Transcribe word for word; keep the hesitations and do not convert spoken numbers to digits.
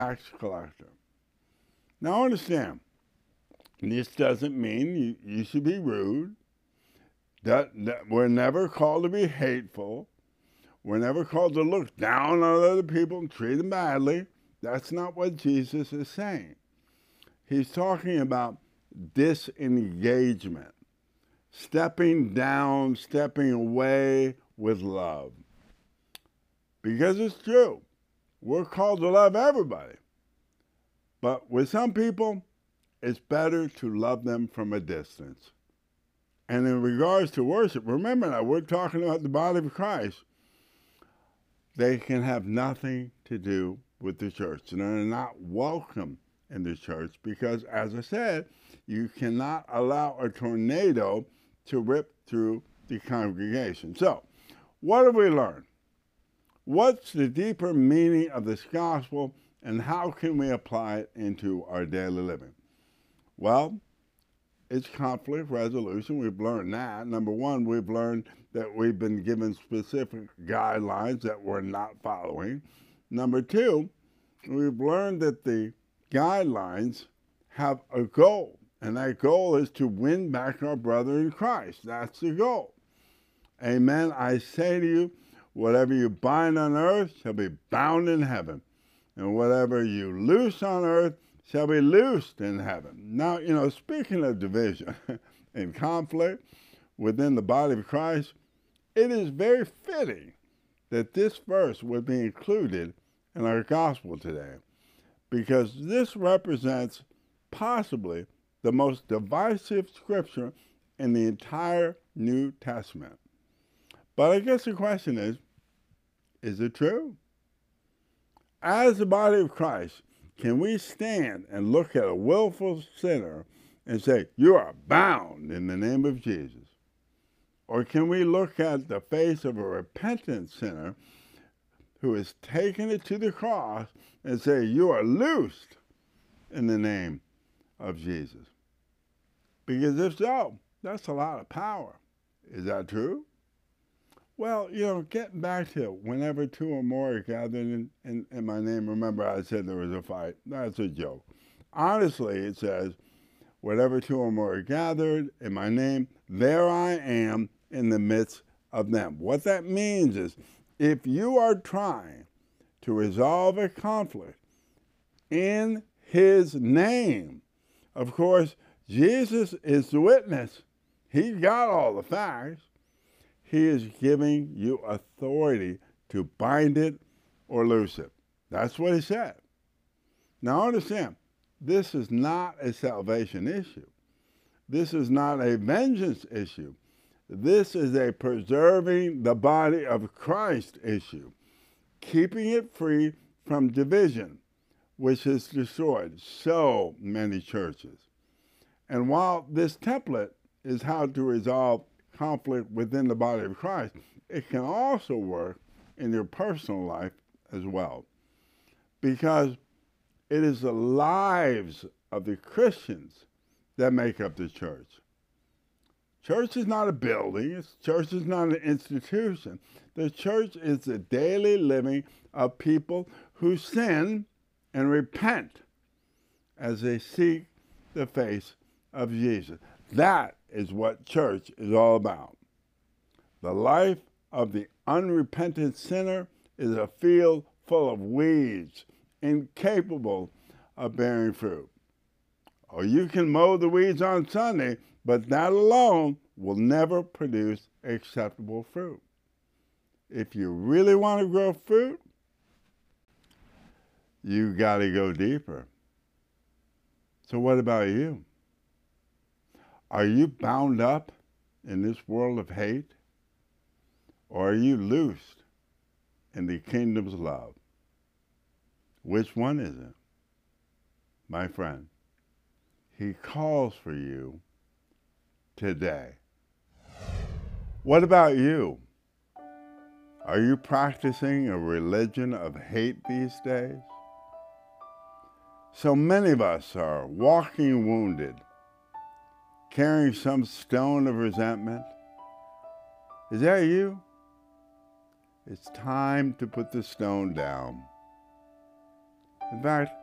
tax collector. Now understand, this doesn't mean you, you should be rude. That, that we're never called to be hateful. We're never called to look down on other people and treat them badly. That's not what Jesus is saying. He's talking about disengagement, stepping down, stepping away with love. Because it's true, we're called to love everybody. But with some people, it's better to love them from a distance. And in regards to worship, remember that we're talking about the body of Christ. They can have nothing to do with the church, and they're not welcome in the church because, as I said, you cannot allow a tornado to rip through the congregation. So, what have we learned? What's the deeper meaning of this gospel, and how can we apply it into our daily living? Well, it's conflict resolution. We've learned that. Number one, we've learned that we've been given specific guidelines that we're not following. Number two, we've learned that the guidelines have a goal, and that goal is to win back our brother in Christ. That's the goal. Amen. I say to you, whatever you bind on earth shall be bound in heaven, and whatever you loose on earth shall be loosed in heaven. Now, you know, speaking of division and conflict within the body of Christ, it is very fitting that this verse would be included in our gospel today, because this represents possibly the most divisive scripture in the entire New Testament. But I guess the question is, is it true? As the body of Christ, can we stand and look at a willful sinner and say, you are bound in the name of Jesus? Or can we look at the face of a repentant sinner who has taken it to the cross and say, you are loosed in the name of Jesus? Because if so, that's a lot of power. Is that true? Well, you know, getting back to whenever two or more are gathered in, in, in my name, remember I said there was a fight. That's a joke. Honestly, it says, whenever two or more are gathered in my name, there I am in the midst of them. What that means is, if you are trying to resolve a conflict in his name, of course, Jesus is the witness. He's got all the facts. He is giving you authority to bind it or loose it. That's what he said. Now understand, this is not a salvation issue. This is not a vengeance issue. This is a preserving the body of Christ issue, keeping it free from division, which has destroyed so many churches. And while this template is how to resolve conflict within the body of Christ, it can also work in your personal life as well. Because it is the lives of the Christians that make up the church. Church is not a building. It's, church is not an institution. The church is the daily living of people who sin and repent as they seek the face of Jesus. That is what church is all about. The life of the unrepentant sinner is a field full of weeds, incapable of bearing fruit. Or you can mow the weeds on Sunday, but that alone will never produce acceptable fruit. If you really want to grow fruit, you got to go deeper. So what about you? Are you bound up in this world of hate? Or are you loosed in the kingdom's love? Which one is it? My friend, he calls for you today. What about you? Are you practicing a religion of hate these days? So many of us are walking wounded, carrying some stone of resentment. Is that you? It's time to put the stone down. In fact,